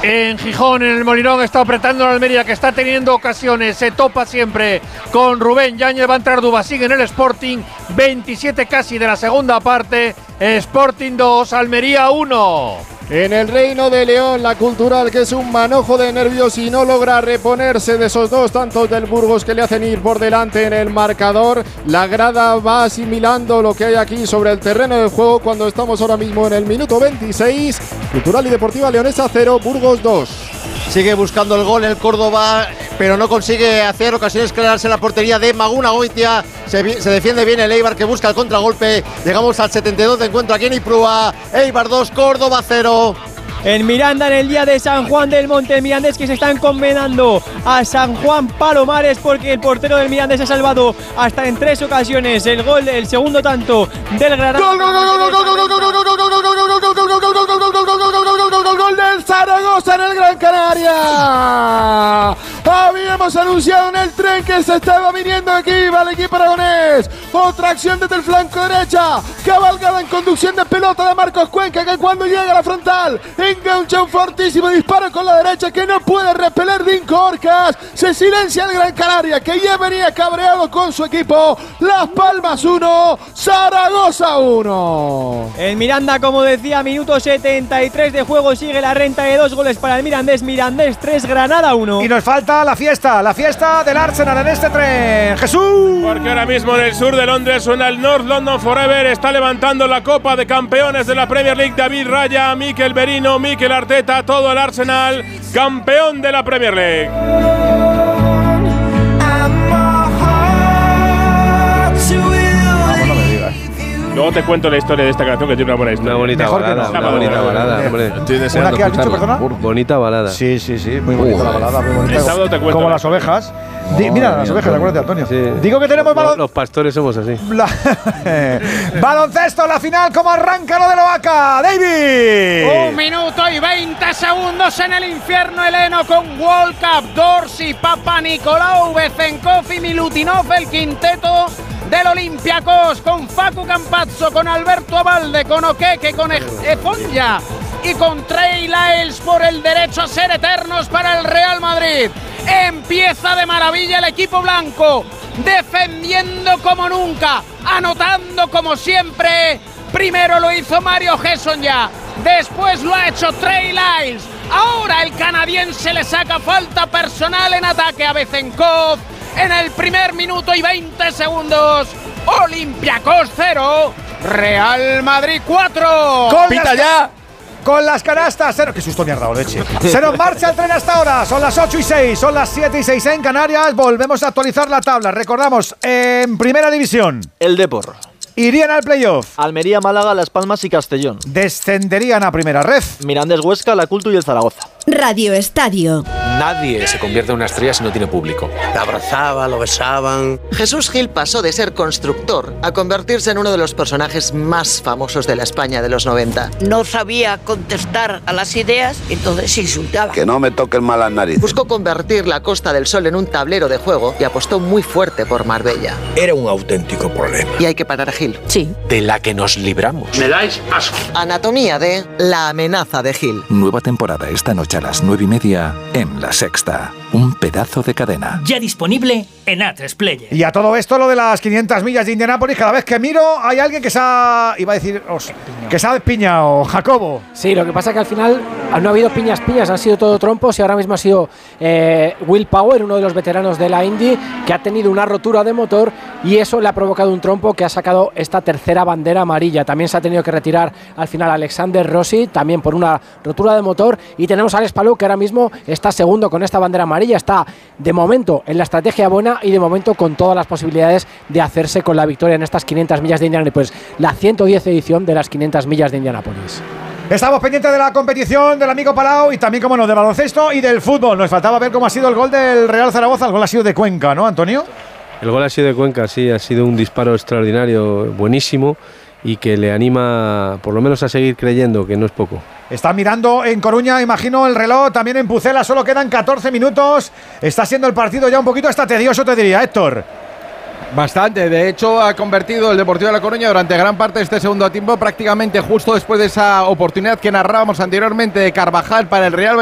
En Gijón, en el Molinón, está apretando la Almería, que está teniendo ocasiones, se topa siempre con Rubén Yáñez, va a entrar Dubasín en el Sporting, 27 casi de la segunda parte, Sporting 2, Almería 1. En el Reino de León, la Cultural, que es un manojo de nervios y no logra reponerse de esos dos tantos del Burgos que le hacen ir por delante en el marcador. La grada va asimilando lo que hay aquí sobre el terreno del juego cuando estamos ahora mismo en el minuto 26. Cultural y Deportiva Leonesa 0, Burgos 2. Sigue buscando el gol el Córdoba, pero no consigue hacer ocasiones claras en la portería de Maguna Goitia. Se defiende bien el Eibar, que busca el contragolpe. Llegamos al 72 de encuentro aquí en Ipurúa. Eibar 2, Córdoba 0. En Miranda, en el día de San Juan del Monte, el Mirandés, que se están condenando a San Juan Palomares porque el portero del Mirandés ha salvado hasta en 3 ocasiones el gol, el segundo tanto del Granada. ¡Gol del Zaragoza en el Gran Canaria! Habíamos anunciado en el tren que se estaba viniendo aquí, va el equipo aragonés. Otra acción desde el flanco derecha, cabalgada en conducción de pelota de Marcos Cuenca, que cuando llega a la frontal engancha un fortísimo disparo con la derecha que no puede repeler Dinko Orcas. Se silencia el Gran Canaria, que ya venía cabreado con su equipo. Las Palmas 1, Zaragoza 1. El Miranda, como decía, minuto 73 de juego, sigue la renta de 2 goles para el Mirandés. Mirandés 3, Granada 1. Y nos falta la fiesta del Arsenal en este tren. Jesús. Porque ahora mismo en el sur de Londres suena el North London Forever. Está levantando la Copa de Campeones de la Premier League David Raya, Mikel Merino, Mikel Arteta, todo el Arsenal, campeón de la Premier League. Luego te cuento la historia de esta canción, que tiene una buena historia. Una bonita balada, una bonita balada, hombre. Estoy deseando ¿Una que has dicho, perdona? Bonita balada. Sí, muy bonita la balada, muy bonita. El sábado te cuento. Como las ovejas. Mira, las ovejas, acuérdate, Antonio. Sí. Digo que tenemos Los pastores somos así. Baloncesto, la final, ¿cómo arranca lo de Loaca? David. 1 minuto y 20 segundos en el infierno heleno con World Cup, Dorsey, Papa Nicolau, Bezenkov y Milutinov, el quinteto del Olympiacos, con Facu Campazzo, con Alberto Abalde, con Okeke, con Efonja y con Trey Lyles por el derecho a ser eternos para el Real Madrid. Empieza de maravilla el equipo blanco, defendiendo como nunca, anotando como siempre. Primero lo hizo Mario Hesonja, después lo ha hecho Trey Lyles. Ahora el canadiense le saca falta personal en ataque a Bezenkov. En el primer minuto y 20 segundos, Olympiacos 0, Real Madrid 4. ¡Pita ya! Con las canastas, qué susto me ha dado, leche. Se nos marcha el tren hasta ahora, son las 8:06, son las 7:06 en Canarias. Volvemos a actualizar la tabla. Recordamos, en Primera División, el Depor irían al playoff. Almería, Málaga, Las Palmas y Castellón. Descenderían a Primera Ref. Mirandés, Huesca, La Cultu y el Zaragoza. Radio Estadio. Nadie se convierte en una estrella si no tiene público. La abrazaba, lo besaban. Jesús Gil pasó de ser constructor a convertirse en uno de los personajes más famosos de la España de los 90. No sabía contestar a las ideas, entonces insultaba. Que no me toquen mal las narices. Buscó convertir la Costa del Sol en un tablero de juego y apostó muy fuerte por Marbella. Era un auténtico problema. Y hay que parar a Gil. Sí. De la que nos libramos. Me dais asco. Anatomía de La amenaza de Gil. Nueva temporada esta noche a las 9:30 en La Sexta. Un pedazo de cadena. Ya disponible en A3 Player. Y a todo esto, lo de las 500 millas de Indianápolis, cada vez que miro hay alguien que se ha... iba a decir... que se ha despiñado, Jacobo. Sí, lo que pasa es que al final no ha habido piñas, han sido todo trompos y ahora mismo ha sido Will Power, uno de los veteranos de la Indy, que ha tenido una rotura de motor y eso le ha provocado un trompo que ha sacado esta tercera bandera amarilla. También se ha tenido que retirar al final Alexander Rossi, también por una rotura de motor, y tenemos a Alex Palou, que ahora mismo está segundo con esta bandera amarilla, está de momento en la estrategia buena y de momento con todas las posibilidades de hacerse con la victoria en estas 500 millas de Indianápolis, la 110 edición de las 500 millas de Indianápolis. Estamos pendientes de la competición del amigo Palau y también, como no, del baloncesto y del fútbol. Nos faltaba ver cómo ha sido el gol del Real Zaragoza. El gol ha sido de Cuenca, ¿no, Antonio? El gol ha sido de Cuenca, sí, ha sido un disparo extraordinario, buenísimo, y que le anima por lo menos a seguir creyendo, que no es poco. Está mirando en Coruña, imagino, el reloj, también en Pucela, solo quedan 14 minutos. Está siendo el partido ya un poquito hasta tedioso, te diría, Héctor. Bastante, de hecho ha convertido el Deportivo de La Coruña durante gran parte de este segundo tiempo, prácticamente justo después de esa oportunidad que narrábamos anteriormente de Carvajal para el Real